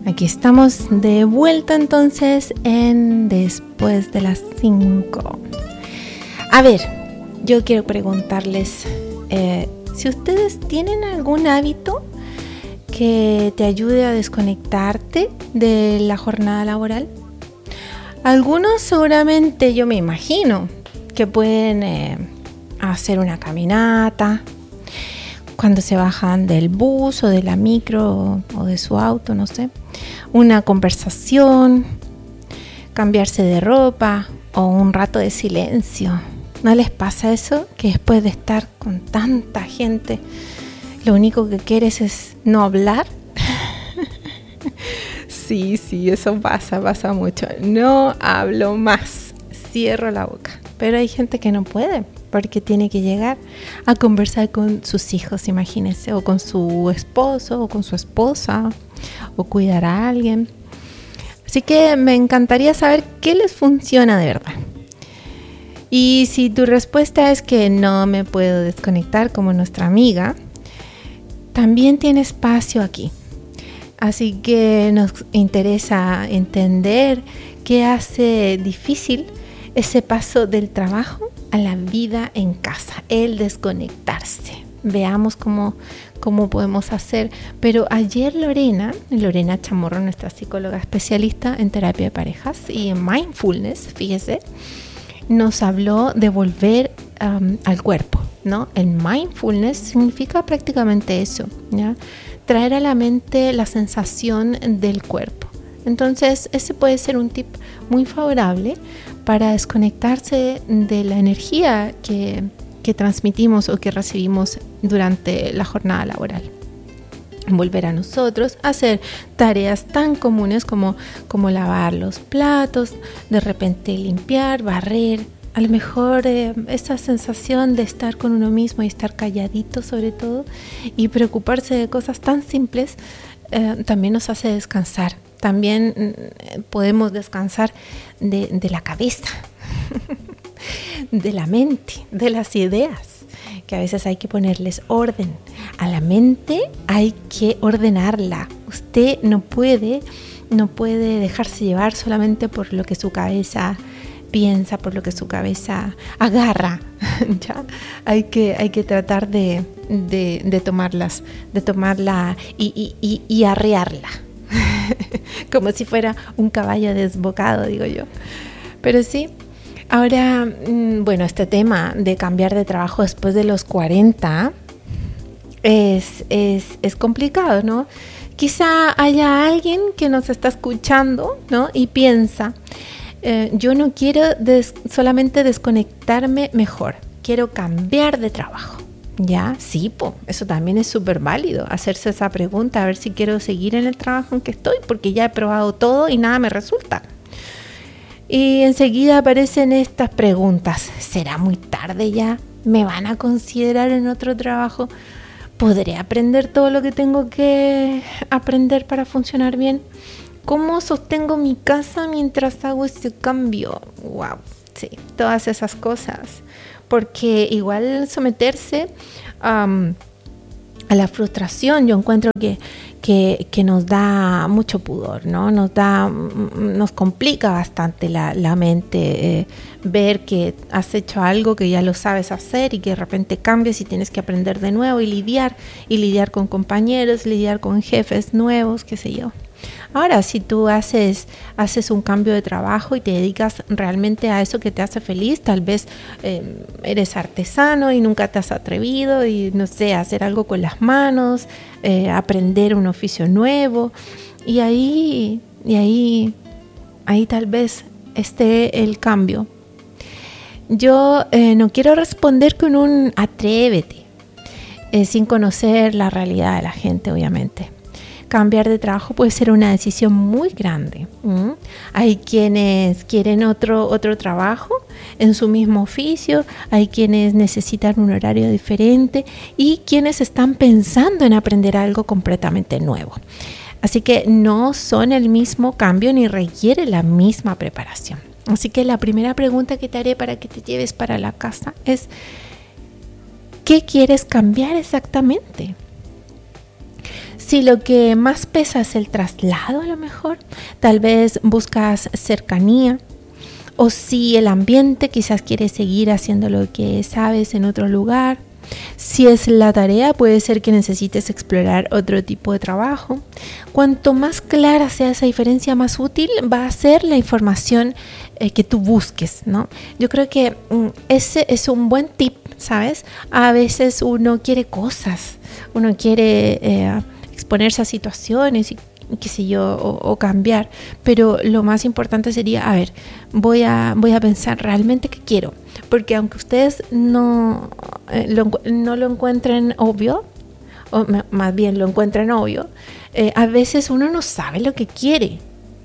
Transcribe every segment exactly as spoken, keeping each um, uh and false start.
Aquí estamos de vuelta entonces en Después de las cinco. A ver, yo quiero preguntarles eh, si ustedes tienen algún hábito que te ayude a desconectarte de la jornada laboral. Algunos seguramente, yo me imagino, que pueden eh, hacer una caminata cuando se bajan del bus o de la micro o, o de su auto, no sé, una conversación, cambiarse de ropa o un rato de silencio. ¿No les pasa eso? Que después de estar con tanta gente, lo único que quieres es no hablar. Sí, sí, eso pasa, pasa mucho. No hablo más, cierro la boca. Pero hay gente que no puede, porque tiene que llegar a conversar con sus hijos, imagínense, o con su esposo, o con su esposa, o cuidar a alguien. Así que me encantaría saber qué les funciona de verdad. Y si tu respuesta es que no me puedo desconectar como nuestra amiga, también tiene espacio aquí. Así que nos interesa entender qué hace difícil ese paso del trabajo a la vida en casa, el desconectarse. Veamos cómo, cómo podemos hacer. Pero ayer Lorena, Lorena Chamorro, nuestra psicóloga especialista en terapia de parejas y en mindfulness, fíjese, nos habló de volver um, al cuerpo, ¿no? El mindfulness significa prácticamente eso, ¿ya? Traer a la mente la sensación del cuerpo. Entonces, ese puede ser un tip muy favorable para desconectarse de la energía que, que transmitimos o que recibimos durante la jornada laboral. Volver a nosotros, hacer tareas tan comunes como, como lavar los platos, de repente limpiar, barrer. A lo mejor eh, esa sensación de estar con uno mismo y estar calladito sobre todo y preocuparse de cosas tan simples eh, también nos hace descansar. También eh, podemos descansar de, de la cabeza, de la mente, de las ideas, que a veces hay que ponerles orden. A la mente hay que ordenarla. Usted no puede, no puede dejarse llevar solamente por lo que su cabeza piensa, por lo que su cabeza agarra. ¿Ya? Hay que, hay que tratar de, de, de tomarlas, de tomarla y, y, y, y arrearla. Como si fuera un caballo desbocado, digo yo. Pero sí, ahora, bueno, este tema de cambiar de trabajo después de los cuarenta es, es, es complicado, ¿no? Quizá haya alguien que nos está escuchando, ¿no? Y piensa, eh, yo no quiero des- solamente desconectarme mejor, quiero cambiar de trabajo. Ya, sí, po, eso también es súper válido, hacerse esa pregunta, a ver si quiero seguir en el trabajo en que estoy, porque ya he probado todo y nada me resulta. Y enseguida aparecen estas preguntas, ¿será muy tarde ya? ¿Me van a considerar en otro trabajo? ¿Podré aprender todo lo que tengo que aprender para funcionar bien? ¿Cómo sostengo mi casa mientras hago este cambio? Wow, sí, todas esas cosas. Porque igual someterse um, a la frustración, yo encuentro que, que, que nos da mucho pudor, ¿no? Nos da, nos complica bastante la, la mente eh, ver que has hecho algo que ya lo sabes hacer y que de repente cambias y tienes que aprender de nuevo y lidiar, y lidiar con compañeros, lidiar con jefes nuevos, qué sé yo. Ahora, si tú haces, haces un cambio de trabajo y te dedicas realmente a eso que te hace feliz, tal vez eh, eres artesano y nunca te has atrevido y no sé, hacer algo con las manos, eh, aprender un oficio nuevo y ahí, y ahí, ahí tal vez esté el cambio. Yo eh, no quiero responder con un atrévete, eh, sin conocer la realidad de la gente, obviamente. Cambiar de trabajo puede ser una decisión muy grande. ¿Mm? Hay quienes quieren otro, otro trabajo en su mismo oficio, hay quienes necesitan un horario diferente y quienes están pensando en aprender algo completamente nuevo. Así que no son el mismo cambio ni requiere la misma preparación. Así que la primera pregunta que te haré para que te lleves para la casa es, ¿qué quieres cambiar exactamente? Si lo que más pesa es el traslado, a lo mejor, tal vez buscas cercanía. O si el ambiente, quizás quieres seguir haciendo lo que sabes en otro lugar. Si es la tarea, puede ser que necesites explorar otro tipo de trabajo. Cuanto más clara sea esa diferencia, más útil va a ser la información eh, que tú busques, ¿no? Yo creo que mm, ese es un buen tip, ¿sabes? A veces uno quiere cosas, uno quiere eh, exponerse a situaciones y qué sé yo, o, o cambiar, pero lo más importante sería, a ver, voy a, voy a pensar realmente qué quiero, porque aunque ustedes no, eh, lo, no lo encuentren obvio, o m- más bien lo encuentren obvio, eh, a veces uno no sabe lo que quiere.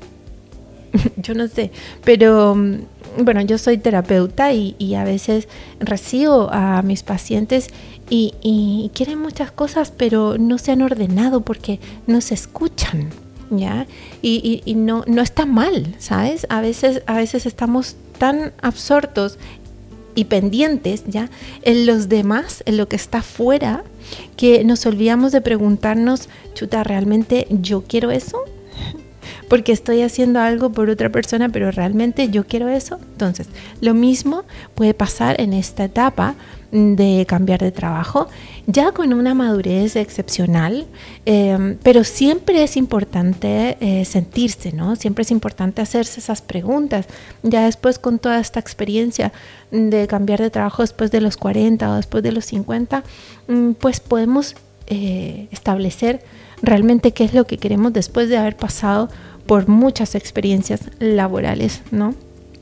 Yo no sé, pero bueno, yo soy terapeuta y, y a veces recibo a mis pacientes y, y quieren muchas cosas, pero no se han ordenado porque no se escuchan, ¿ya? Y, y, y no, no está mal, ¿sabes? A veces, a veces estamos tan absortos y pendientes, ¿ya?, en los demás, en lo que está fuera, que nos olvidamos de preguntarnos, chuta, ¿realmente yo quiero eso? Porque estoy haciendo algo por otra persona, pero realmente yo quiero eso. Entonces, lo mismo puede pasar en esta etapa de cambiar de trabajo, ya con una madurez excepcional, eh, pero siempre es importante eh, sentirse, ¿no? Siempre es importante hacerse esas preguntas. Ya después, con toda esta experiencia de cambiar de trabajo después de los cuarenta o después de los cincuenta, pues podemos eh, establecer realmente qué es lo que queremos después de haber pasado por muchas experiencias laborales, ¿no?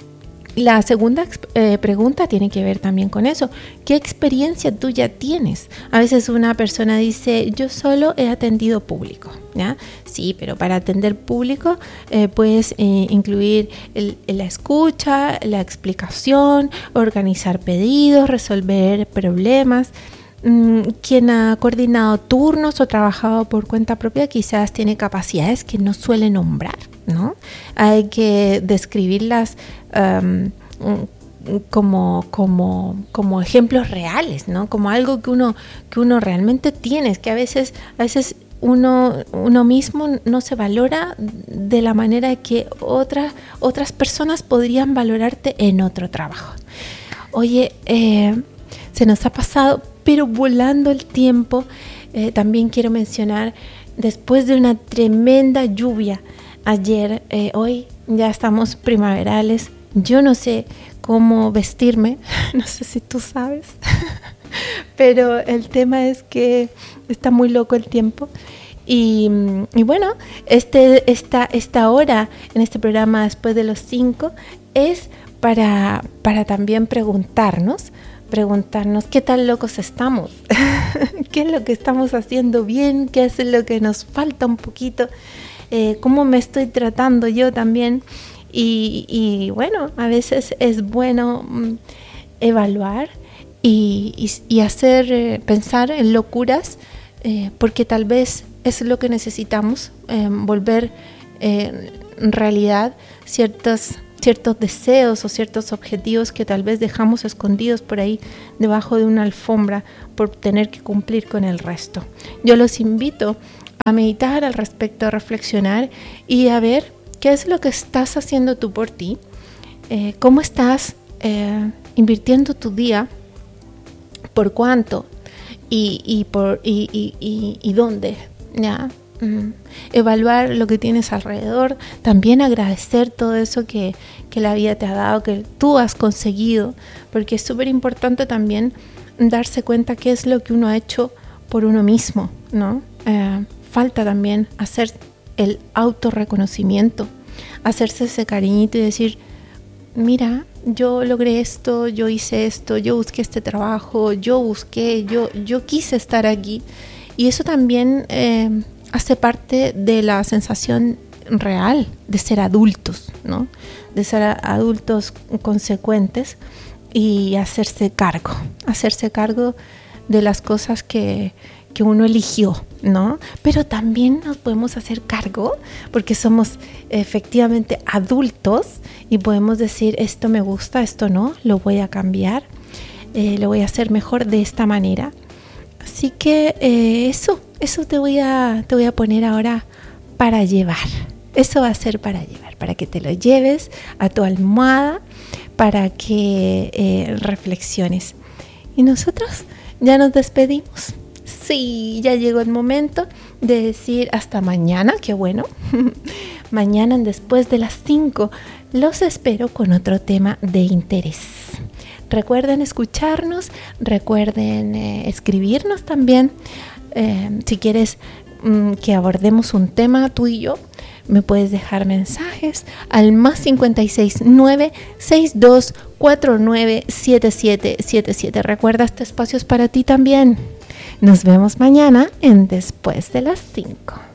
La segunda eh, pregunta tiene que ver también con eso. ¿Qué experiencia tú ya tienes? A veces una persona dice, yo solo he atendido público, ¿ya? Sí, pero para atender público eh, puedes eh, incluir el, la escucha, la explicación, organizar pedidos, resolver problemas. Quien ha coordinado turnos o trabajado por cuenta propia quizás tiene capacidades que no suele nombrar, ¿no? Hay que describirlas um, como, como, como ejemplos reales, ¿no? Como algo que uno, que uno realmente tiene, que a veces, a veces uno, uno mismo no se valora de la manera que otras, otras personas podrían valorarte en otro trabajo. Oye, eh, se nos ha pasado, pero volando el tiempo. Eh, también quiero mencionar, después de una tremenda lluvia ayer, eh, hoy ya estamos primaverales. Yo no sé cómo vestirme, no sé si tú sabes, pero el tema es que está muy loco el tiempo. Y, y bueno, este, esta, esta hora en este programa después de los cinco es para, para también preguntarnos, preguntarnos qué tan locos estamos, qué es lo que estamos haciendo bien, qué es lo que nos falta un poquito, eh, cómo me estoy tratando yo también. Y, y bueno, a veces es bueno mm, evaluar y, y, y hacer, eh, pensar en locuras, eh, porque tal vez es lo que necesitamos, eh, volver eh, en realidad ciertas ciertos deseos o ciertos objetivos que tal vez dejamos escondidos por ahí debajo de una alfombra por tener que cumplir con el resto. Yo los invito a meditar al respecto, a reflexionar y a ver qué es lo que estás haciendo tú por ti, eh, cómo estás eh, invirtiendo tu día, por cuánto y, y, por, y, y, y, y dónde, ¿ya? Mm. Evaluar lo que tienes alrededor, también agradecer todo eso que, que la vida te ha dado, que tú has conseguido, porque es súper importante también darse cuenta qué es lo que uno ha hecho por uno mismo, ¿no? Eh, falta también hacer el autorreconocimiento, hacerse ese cariñito y decir, mira, yo logré esto, yo hice esto, yo busqué este trabajo, yo busqué, yo, yo quise estar aquí. Y eso también eh, hace parte de la sensación real de ser adultos, ¿no? De ser adultos consecuentes y hacerse cargo, hacerse cargo de las cosas que, que uno eligió, ¿no? Pero también nos podemos hacer cargo porque somos efectivamente adultos y podemos decir, esto me gusta, esto no, lo voy a cambiar, eh, lo voy a hacer mejor de esta manera. Así que eh, eso, eso te voy a, te voy a poner ahora para llevar. Eso va a ser para llevar, para que te lo lleves a tu almohada, para que eh, reflexiones. Y nosotros ya nos despedimos. Sí, ya llegó el momento de decir hasta mañana, qué bueno. Mañana después de las cinco los espero con otro tema de interés. Recuerden escucharnos, recuerden eh, escribirnos también. Eh, si quieres mm, que abordemos un tema tú y yo, me puedes dejar mensajes al más cincuenta y seis nueve seis dos cuatro nueve siete siete siete siete. Recuerda, este espacio es para ti también. Nos vemos mañana en Después de las cinco.